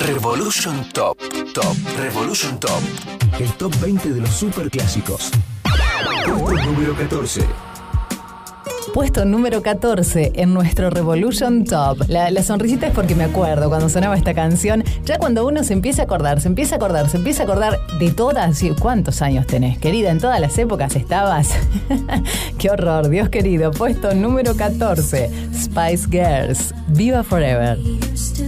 Revolution Top. Revolution Top. El top 20 de los superclásicos. Puesto número 14. Puesto número 14 en nuestro Revolution Top. La sonrisita es porque me acuerdo cuando sonaba esta canción. Ya cuando uno se empieza a acordar de todas. ¿Cuántos años tenés, querida? En todas las épocas estabas. Qué horror, Dios querido. Puesto número 14. Spice Girls. Viva Forever.